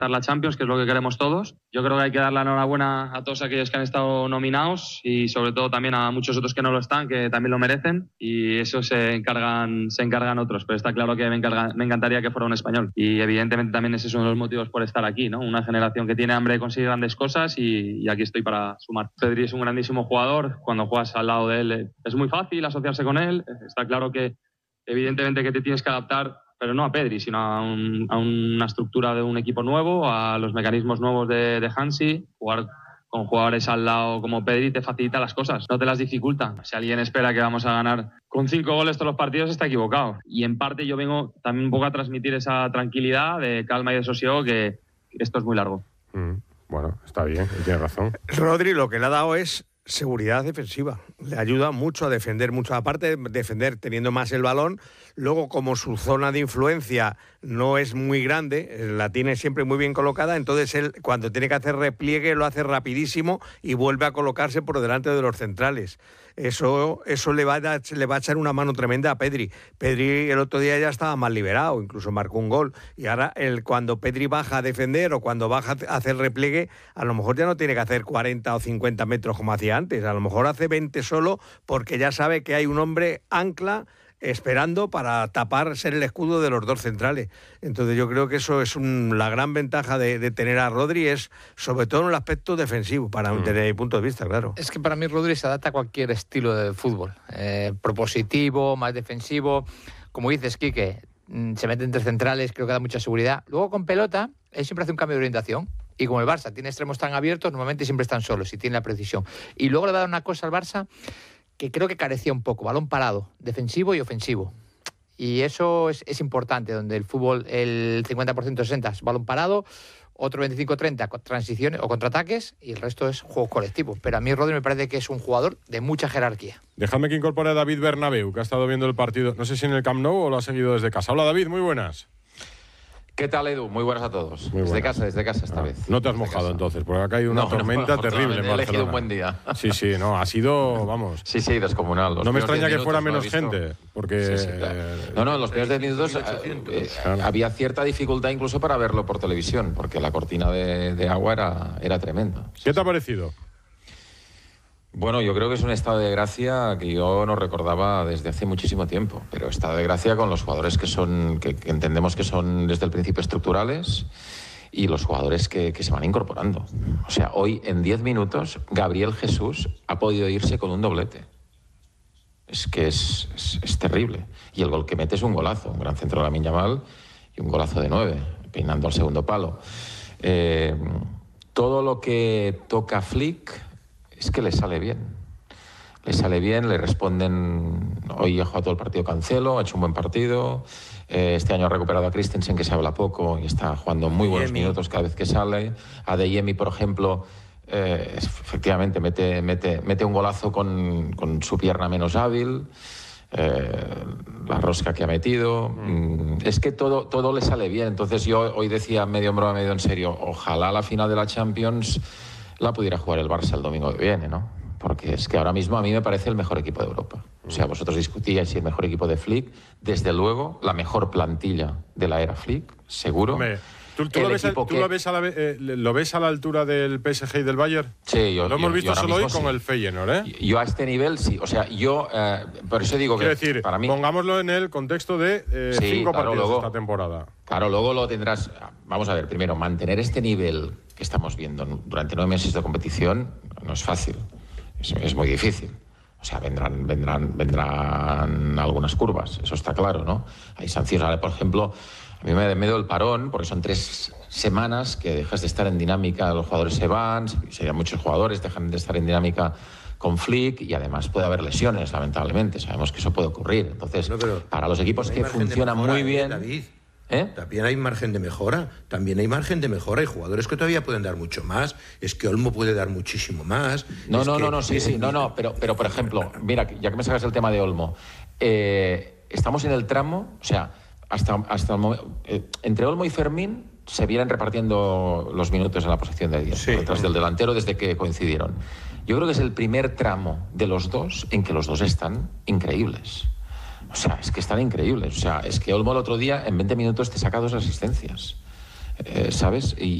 la Champions, que es lo que queremos todos. Yo creo que hay que dar la enhorabuena a todos aquellos que han estado nominados y sobre todo también a muchos otros que no lo están, que también lo merecen, y eso se encargan otros, pero está claro que me encantaría que fuera un español, y evidentemente también ese es uno de los motivos por estar aquí, ¿no? Una generación que tiene hambre de conseguir grandes cosas y aquí estoy para sumar. Pedri es un grandísimo jugador, cuando juegas al lado de él es muy fácil asociarse con él, está claro que evidentemente que te tienes que adaptar, pero no a Pedri, sino a una estructura de un equipo nuevo, a los mecanismos nuevos de Hansi. Jugar con jugadores al lado como Pedri te facilita las cosas, no te las dificulta. Si alguien espera que vamos a ganar con 5 goles todos los partidos, está equivocado. Y en parte yo vengo también un poco a transmitir esa tranquilidad, de calma y de sosiego, que esto es muy largo. Bueno, está bien, tiene razón. Rodri lo que le ha dado es seguridad defensiva. Le ayuda mucho a defender mucho. Aparte de defender teniendo más el balón, luego como su zona de influencia no es muy grande, la tiene siempre muy bien colocada, entonces él cuando tiene que hacer repliegue lo hace rapidísimo y vuelve a colocarse por delante de los centrales. Eso le va a echar una mano tremenda a Pedri. Pedri el otro día ya estaba más liberado, incluso marcó un gol. Y ahora cuando Pedri baja a defender o cuando baja a hacer repliegue, a lo mejor ya no tiene que hacer 40 o 50 metros como hacía antes. A lo mejor hace 20 solo porque ya sabe que hay un hombre ancla esperando para ser el escudo de los dos centrales. Entonces yo creo que eso es la gran ventaja de tener a Rodri, es sobre todo en el aspecto defensivo, desde mi punto de vista, claro. Es que para mí Rodri se adapta a cualquier estilo de fútbol, propositivo, más defensivo. Como dices, Quique, se mete entre centrales, creo que da mucha seguridad. Luego con pelota, él siempre hace un cambio de orientación. Y como el Barça tiene extremos tan abiertos, normalmente siempre están solos y tiene la precisión. Y luego le va a dar una cosa al Barça que creo que carecía un poco, balón parado, defensivo y ofensivo. Y eso es importante, donde el fútbol, el 50%-60% es balón parado, otro 25-30% transiciones o contraataques, y el resto es juego colectivo. Pero a mí Rodri me parece que es un jugador de mucha jerarquía. Déjame que incorpore a David Bernabéu, que ha estado viendo el partido, no sé si en el Camp Nou o lo ha seguido desde casa. Hola David, muy buenas. ¿Qué tal, Edu? Muy buenas a todos. Desde casa esta vez. No te has mojado entonces, porque ha caído una tormenta terrible en Barcelona. He elegido un buen día. Sí, no, ha sido, vamos... Sí, descomunal. No me extraña que fuera menos gente, porque... Sí, claro. No, en los primeros 10 minutos había cierta dificultad incluso para verlo por televisión, porque la cortina de agua era tremenda. ¿Qué te ha parecido? Bueno, yo creo que es un estado de gracia que yo no recordaba desde hace muchísimo tiempo, pero estado de gracia con los jugadores que entendemos que son desde el principio estructurales y los jugadores que se van incorporando. O sea, hoy en 10 minutos Gabriel Jesús ha podido irse con un doblete. Es que es terrible. Y el gol que mete es un golazo, un gran centro de Lamine Yamal y un golazo de 9, peinando al segundo palo. Todo lo que toca Flick es que le sale bien. Le responden. Hoy ha jugado todo el partido Cancelo, ha hecho un buen partido. Este año ha recuperado a Christensen, que se habla poco y está jugando muy buenos minutos cada vez que sale. Adeyemi, por ejemplo, efectivamente mete un golazo con su pierna menos hábil. La rosca que ha metido. Es que todo le sale bien. Entonces yo hoy decía medio en broma, medio en serio, ojalá la final de la Champions la pudiera jugar el Barça el domingo que viene, ¿no? Porque es que ahora mismo a mí me parece el mejor equipo de Europa. O sea, vosotros discutíais si el mejor equipo de Flick, desde luego la mejor plantilla de la era Flick, seguro. Hombre, ¿Tú lo ves a la altura del PSG y del Bayern? Sí, lo hemos visto solo hoy con el Feyenoord, ¿eh? Yo a este nivel sí, o sea, por eso digo Quiero que decir, para mí... pongámoslo en el contexto de 5 partidos luego, esta temporada. Claro, luego lo tendrás... Vamos a ver, primero, mantener este nivel que estamos viendo durante 9 meses de competición no es fácil, es muy difícil. O sea, vendrán algunas curvas, eso está claro, ¿no? Hay sanciones. Ahora, por ejemplo, a mí me da miedo el parón, porque son 3 semanas que dejas de estar en dinámica, los jugadores se van, muchos jugadores dejan de estar en dinámica con Flick y además puede haber lesiones, lamentablemente. Sabemos que eso puede ocurrir. Entonces, para los equipos que funcionan muy bien... David. También hay margen de mejora, hay jugadores que todavía pueden dar mucho más, es que Olmo puede dar muchísimo más. Pero por ejemplo, mira, ya que me sacas el tema de Olmo, estamos en el tramo, o sea, hasta el momento, entre Olmo y Fermín se vienen repartiendo los minutos en la posición de 10, detrás del delantero desde que coincidieron. Yo creo que es el primer tramo de los dos en que los dos están increíbles. O sea, es que están increíbles. O sea, es que Olmo el otro día en 20 minutos te saca 2 asistencias. ¿sabes?